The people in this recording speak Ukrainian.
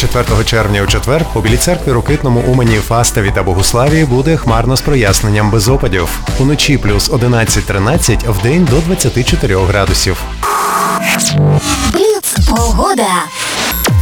4 червня у четвер у Білій церкві, Рокитному, Умані, Фастові та Богуславі буде хмарно з проясненням без опадів. Уночі плюс 11-13, вдень до 24 градусів. Бліц погода.